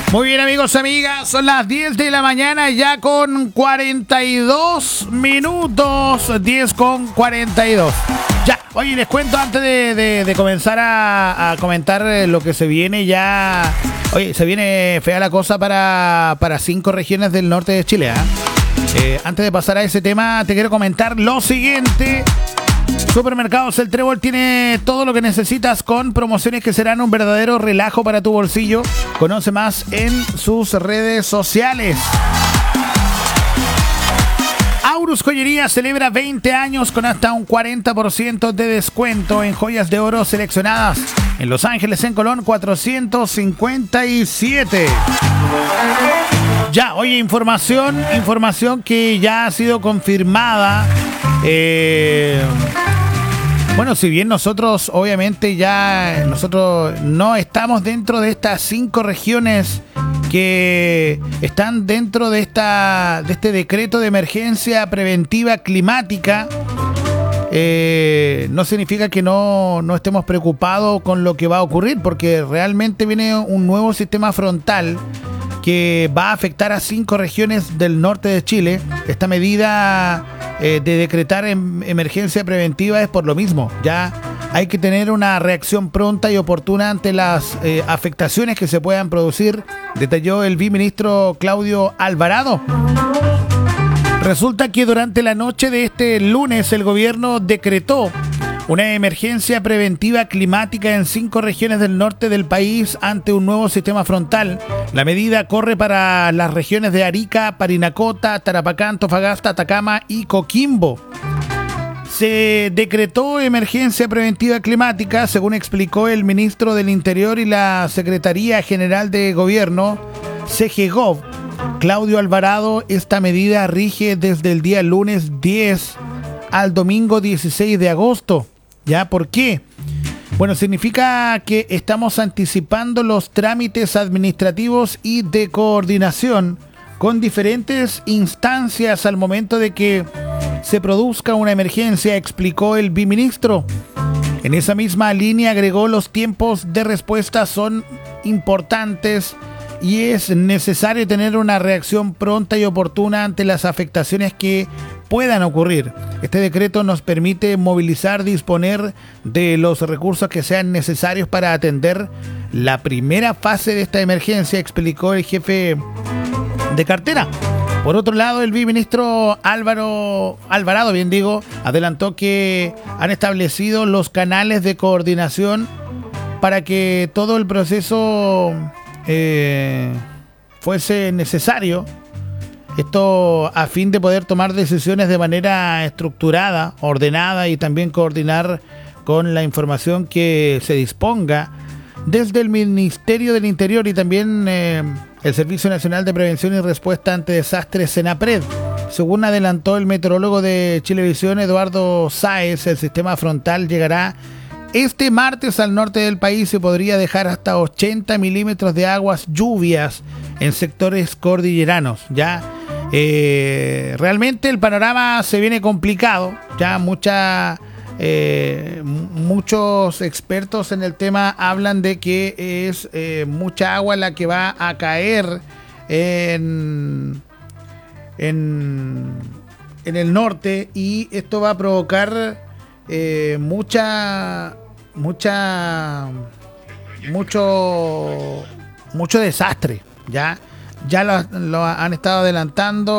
Muy bien, amigos, amigas, son las 10 de la mañana ya con 42 minutos, 10 con 42. Ya, oye, les cuento antes de comenzar a comentar lo que se viene ya. Oye, se viene fea la cosa para 5 regiones del norte de Chile, ¿eh? Antes de pasar a ese tema, te quiero comentar lo siguiente. Supermercados El Trébol tiene todo lo que necesitas con promociones que serán un verdadero relajo para tu bolsillo. Conoce más en sus redes sociales. Aurus Joyería celebra 20 años con hasta un 40% de descuento en joyas de oro seleccionadas. En Los Ángeles, en Colón, 457. Ya, oye, información que ya ha sido confirmada. Bueno, si bien nosotros obviamente nosotros no estamos dentro de estas 5 regiones que están dentro de este decreto de emergencia preventiva climática, no significa que no estemos preocupados con lo que va a ocurrir, porque realmente viene un nuevo sistema frontal que va a afectar a 5 regiones del norte de Chile. Esta medida de decretar emergencia preventiva es por lo mismo. Ya hay que tener una reacción pronta y oportuna ante las afectaciones que se puedan producir, detalló el viceministro Claudio Alvarado. Resulta que durante la noche de este lunes el gobierno decretó una emergencia preventiva climática en 5 regiones del norte del país ante un nuevo sistema frontal. La medida corre para las regiones de Arica, Parinacota, Tarapacá, Antofagasta, Atacama y Coquimbo. Se decretó emergencia preventiva climática, según explicó el ministro del Interior y la Secretaría General de Gobierno, CGGOV, Claudio Alvarado. Esta medida rige desde el día lunes 10 al domingo 16 de agosto. ¿Ya? ¿Por qué? Bueno, significa que estamos anticipando los trámites administrativos y de coordinación con diferentes instancias al momento de que se produzca una emergencia, explicó el viceministro. En esa misma línea agregó: los tiempos de respuesta son importantes y es necesario tener una reacción pronta y oportuna ante las afectaciones que puedan ocurrir. Este decreto nos permite disponer de los recursos que sean necesarios para atender la primera fase de esta emergencia, explicó el jefe de cartera. Por otro lado, el viceministro Alvarado, adelantó que han establecido los canales de coordinación para que todo el proceso fuese necesario. Esto a fin de poder tomar decisiones de manera estructurada, ordenada y también coordinar con la información que se disponga desde el Ministerio del Interior y también el Servicio Nacional de Prevención y Respuesta ante Desastres, SENAPRED. Según adelantó el meteorólogo de Chilevisión, Eduardo Sáez, el sistema frontal llegará este martes al norte del país y podría dejar hasta 80 milímetros de aguas lluvias en sectores cordilleranos. Ya realmente el panorama se viene complicado. Ya muchos expertos en el tema hablan de que es mucha agua la que va a caer en el norte, y esto va a provocar mucho desastre. Ya lo han estado adelantando